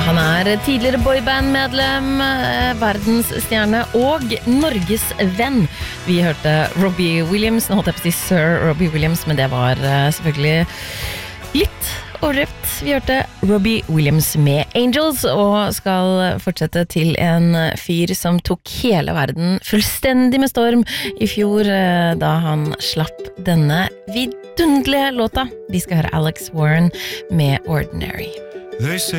Han tidligere boyband-medlem, verdensstjerne og Norges venn. Vi hørte Robbie Williams, nå holdt jeg på å si Sir Robbie Williams, men det var selvfølgelig litt overdrevet. Vi hørte Robbie Williams med Angels, og skal fortsette til en fyr som tok hele verden fullstendig med storm i fjor, da han slapp denne vidunderlige låta. Vi skal høre Alex Warren med Ordinary. They say